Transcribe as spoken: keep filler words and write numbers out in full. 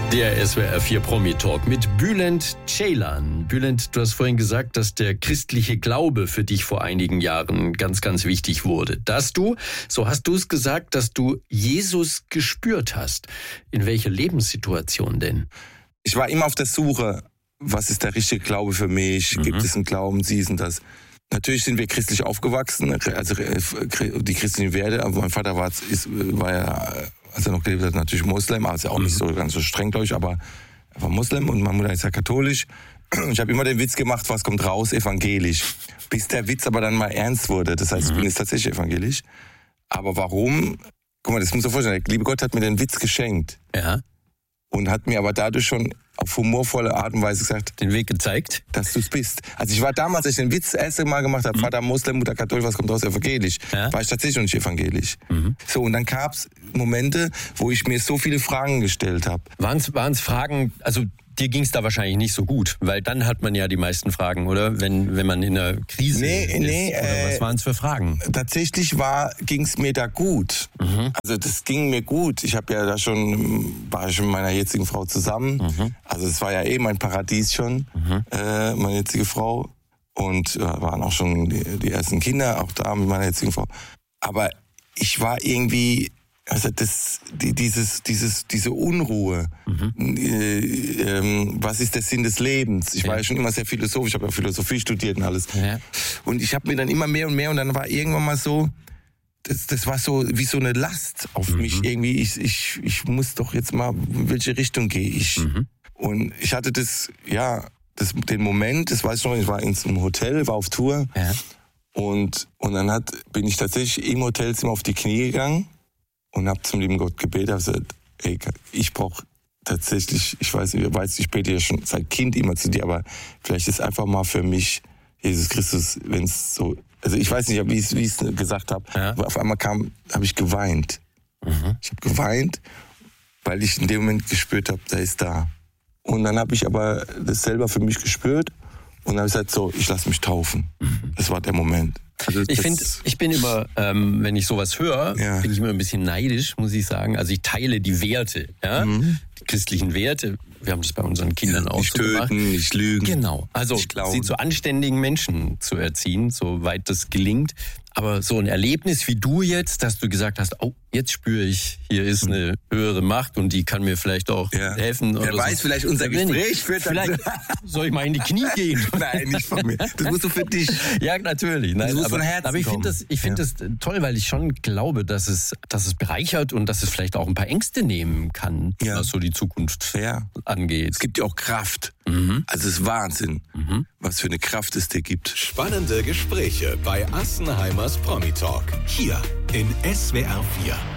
Der S W R vier Promi-Talk mit Bülent Ceylan. Bülent, du hast vorhin gesagt, dass der christliche Glaube für dich vor einigen Jahren ganz, ganz wichtig wurde. Dass du, so hast du es gesagt, dass du Jesus gespürt hast. In welcher Lebenssituation denn? Ich war immer auf der Suche, was ist der richtige Glaube für mich? Mhm. Gibt es einen Glauben, dies und das? Natürlich sind wir christlich aufgewachsen, also die christlichen Werte, aber mein Vater war, ist, war ja, als er noch gelebt hat, natürlich Moslem, also auch nicht so ganz so streng, glaube ich, aber er war Moslem und meine Mutter ist ja katholisch. Ich habe immer den Witz gemacht, was kommt raus, evangelisch. Bis der Witz aber dann mal ernst wurde, das heißt, ich bin jetzt tatsächlich evangelisch. Aber warum? Guck mal, das muss man vorstellen, der liebe Gott hat mir den Witz geschenkt. Ja. Und hat mir aber dadurch schon auf humorvolle Art und Weise gesagt, den Weg gezeigt, dass du es bist. Also ich war damals, als ich den Witz das erste Mal gemacht habe, mhm. Vater Moslem, Mutter katholisch, was kommt raus, evangelisch, ja. war ich tatsächlich noch nicht evangelisch. Mhm. So, und dann gab es Momente, wo ich mir so viele Fragen gestellt habe. Waren es Fragen, also dir ging es da wahrscheinlich nicht so gut, weil dann hat man ja die meisten Fragen, oder? Wenn, wenn man in einer Krise nee, ist. Nee, oder was waren es für Fragen? Tatsächlich ging es mir da gut. Mhm. Also das ging mir gut. Ich habe ja da schon, war ich mit meiner jetzigen Frau zusammen. Mhm. Also es war ja eh mein Paradies schon, mhm. äh, meine jetzige Frau. Und äh, waren auch schon die, die ersten Kinder auch da mit meiner jetzigen Frau. Aber ich war irgendwie... Also das, die, dieses, dieses, diese Unruhe. Mhm. Äh, ähm, was ist der Sinn des Lebens? Ich ja. war ja schon immer sehr philosophisch, ich habe ja Philosophie studiert und alles. Ja. Und ich habe mir dann immer mehr und mehr und dann war irgendwann mal so, das, das war so wie so eine Last auf mhm. mich irgendwie. Ich, ich, ich muss doch jetzt mal, in welche Richtung gehe ich? Mhm. Und ich hatte das, ja, das, den Moment, das weiß ich noch, ich war in einem Hotel, war auf Tour ja. und und dann hat, bin ich tatsächlich im Hotelzimmer auf die Knie gegangen. Und habe zum lieben Gott gebetet, habe gesagt, ey, ich brauche tatsächlich, ich weiß, ich weiß, ich bete ja schon seit Kind immer zu dir, aber vielleicht ist einfach mal für mich Jesus Christus, wenn es so, also ich weiß nicht, wie ich es gesagt habe, ja. aber auf einmal kam, habe ich geweint. Mhm. Ich habe geweint, weil ich in dem Moment gespürt habe, der ist da. Und dann habe ich aber das selber für mich gespürt und dann habe ich gesagt, so, ich lasse mich taufen. Mhm. Das war der Moment. Also ich finde, ich bin immer, ähm, wenn ich sowas höre, ja. bin ich immer ein bisschen neidisch, muss ich sagen. Also ich teile die Werte, ja, mhm. die christlichen Werte. Wir haben das bei unseren Kindern ja, auch nicht so töten, gemacht. Nicht lügen, genau. Also sie zu anständigen Menschen zu erziehen, soweit das gelingt. Aber so ein Erlebnis wie du jetzt, dass du gesagt hast, oh, jetzt spüre ich, hier ist eine höhere Macht und die kann mir vielleicht auch ja. helfen. Wer oder weiß, so. Vielleicht unser Gespräch führt dann... Vielleicht soll ich mal in die Knie gehen. Nein, nicht von mir. Das musst du für dich. Ja, natürlich. Nein, das muss aber, von Herzen aber ich finde das, ich finde ja. das toll, weil ich schon glaube, dass es, dass es bereichert und dass es vielleicht auch ein paar Ängste nehmen kann, ja. was so die Zukunft ja. angeht. Es gibt ja auch Kraft. Mhm. Also es ist Wahnsinn, mhm. was für eine Kraft es dir gibt. Spannende Gespräche bei Assenheimers Promi Talk. Hier in S W R vier.